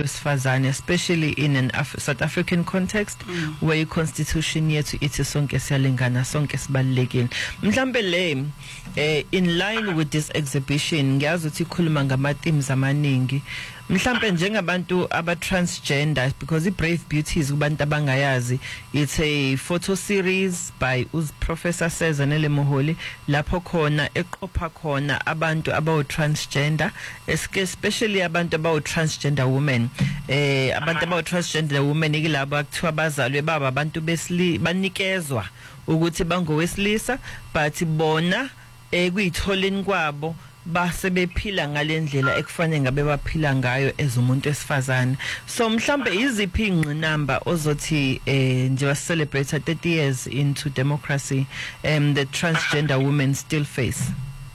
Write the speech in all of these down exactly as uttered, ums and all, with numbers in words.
wesifazane, especially in an Af South African context mm. where i-constitution yethu ithi sonke siyalingana, sonke sibalulekile. Mhlambe le eh, in line with this exhibition ngiyazi ukuthi ikhuluma ngama-themes amaningi. Mhlambe njengabantu aba transgender, because i-Brave Beauties kubantu abangayazi, it's a photo series by uz Professor Sezanele Moholi lapho khona eqopha khona abantu abawu transgender, especially abantu abawu transgender women. Eh abantu abawu transgender women ikilabo akuthiwa bazalwe baba abantu besili banikezwa ukuthi bangowesilisa but bona ekuyitholeni kwabo base bephila ngalendlela ekufanele ngabe baphila ngayo ezumuntu esifazane. So mhlambe iziphi ingqinamba ozothi eh nje wa celebrate thirty years into democracy um the transgender women still face?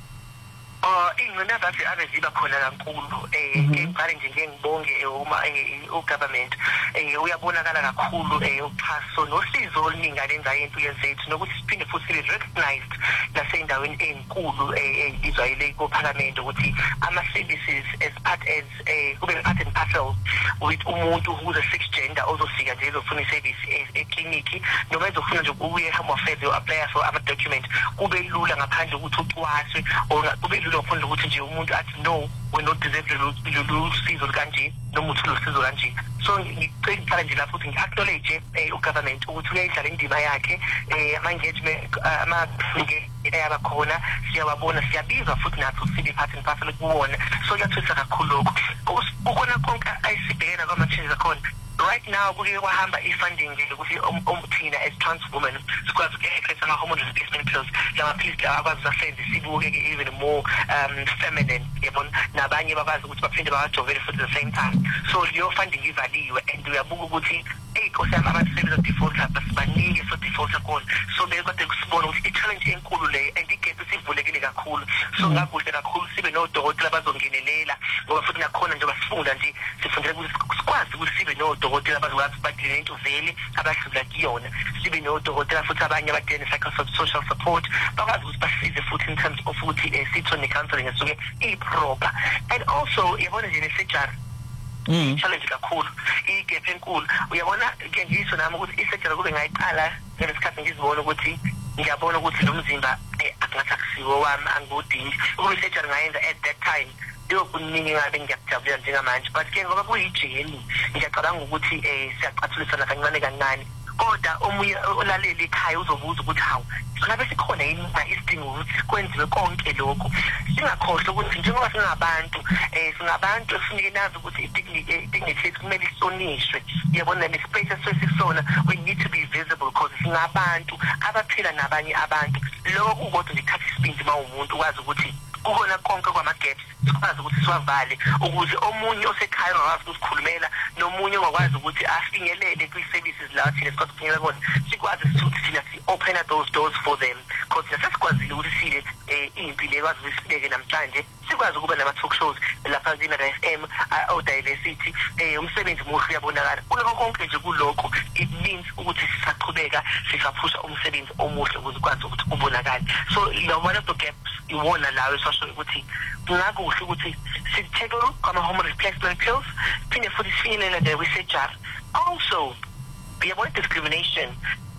Oh, ingqinamba nje abeziba khona kakhulu eh ngicela nje ngengibonge uma u government eh uyabonakala kakhulu eh uPhaso nosizo oluningi alenza impilo zethu nokuthi siphinde futhi recognized naseyindaweni enkulu eh izwayele ko parliament ukuthi ama services as part as eh kube part and parcel with umuntu who is a six gender ozofika nje ezofuna service eclinic noma ezofuna nje ukuye home affairs or apply for ama document kube lula ngaphandle ukuthi ucwaswe or kube lula ukufunda ukuthi nje umuntu athi no we not deserve lolu sizo kanje noma uthola usizo kanje. So ngicela nje lapho ukuthi ngi-acknowledge eh ugovernment ukuthi uyayidlala indima yakhe eh ama engagement ama eyaba khona siyababona siyabizwa futhi nathi sibe part and parcel kuwona. So kuyathutha kakhulu lokho ukona konke ayisibhekela kwama-changes akhona. Right now kuke kwahamba i-funding nje ukuthi umthina as trans women sikwazi ukukhetha ama hormone replacement pills lama pills akwazi usebenza sibuke ke even more um feminine yabona nabanye bakwazi ukuthi baphinde bawajovele futhi at the same time. So leyo funding ivaliwe and uyabuka ukuthi hey kosama ama-service defaulter basibaningi for defaulter khona. So bekade kusibona ukuthi i-challenge enkulu le and igap isivulekile kakhulu. So ngakuhle kakhulu sibe nodokotela bazongenelela ngoba futhi nakhona nje basifunda nje sifundela ukuthi sikwazi ukuthi sibe nodokotela bazokwazi badile into vele abahluka kuyona, sibe nodokotela futhi abanye abadile psychosocial support bakwazi ukuthi basize futhi in terms of ukuthi sithone counseling esuke iproper. And also yabona nje ne-surgery Mm. challenge kakhulu igap enkulu. Uyabona ke ngisho nami ukuthi i-surgery kube ngayiqala ngesikhathi ngizibona ukuthi ngiyabona ukuthi lo mzimba akungasakusiwo wami angudingi ukube i-surgery ngayenza at that time yokuningi ngabe ngiyakujabula njengamanje. But ke ngoba kuyijeni ngiyacabanga ukuthi eh siyaqathulisana kancane kancane kodwa omunye olaleli ekhaya uzobuza ukuthi hawu ngabe sikhona yini isidingo ukuthi kwenziwe konke lokho. Singakhohlwa ukuthi njengoba singabantu eh singabantu efunike nazi ukuthi i-dignity kumele isonishwe. Yabona ne-space esisona we need to be visible because singabantu abaphila nabanye abantu. Lokho kodwa ngithatha isibindi mawumuntu ukwazi ukuthi ukona konke kwama-gaps sikwazi ukuthi siwavale ukuze omunye osekhaya ongakwazi ukusikhulumela nomunye ongakwazi ukuthi afinyelele kwi-services la thina sikwazi ukufinyelela kona sikwazi ukuthi thina si-open those doors for them because nasesikwazile ukuthi sile impilo ekwazi ukuthi sibeke namhlanje sikwazi ukuba nama-talk shows lapha kwi-Nara F M o-diversity umsebenzi muhle uyabonakala. Kuloko konke nje kulokho it means ukuthi sisaqhubeka sisaphusha umsebenzi omuhle ukuze ukwazi ukuthi ubonakale. So one of the gaps iwona lawo esasho ukuthi kungakuhle ukuthi sitheke ama-hormone replacement pills phinde futhi sifinyelele ne-surgery. Also yabona discrimination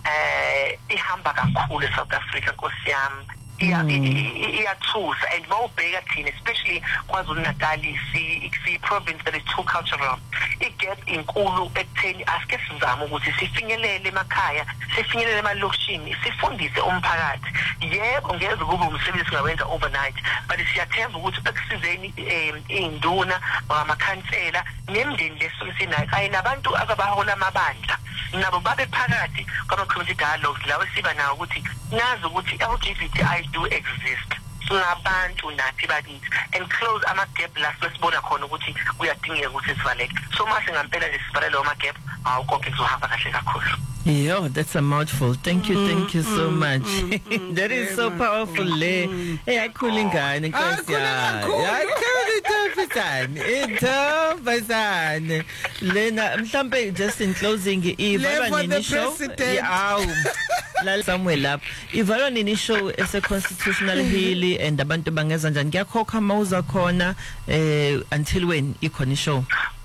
eh ihamba kakhulu eSouth Africa Nkosi yami. iyathusa and mawubheka thina especially KwaZulu Natal si si province that is too cultural. Igap inkulu ekutheni asike sizama ukuthi sifinyelele emakhaya, sifinyelele emalokishini, sifundise umphakathi. Yebo ngeze kube umsebenzi singawenza overnight but siyathemba ukuthi ekusizeni induna amakhansela nemndeni lesuke sinayo kanye nabantu ababahola amabandla nabo babe phakathi kwama-community dialogues lawo siba nawo ukuthi nazi ukuthi L G B T I do exist. Singabantu nathi bakithi and close ama-gap la sibona khona ukuthi kuyadingeka ukuthi sivaleke. So mase ngampela nje sivalele lawo ma-gap awu konke kuzohamba kahle kakhulu. Yeah, that's a mouthful. Thank you, thank you so much. That is so powerful. Hey, I couldn't go. I couldn't go. Lena, mhlambe just in closing, Ivalo Nini show. Yeah, somewhere up. Ivalo Nini show is a constitutional healing and abantu bangeza njani. Ngiyakhoka mawuza khona until when ikho ni show.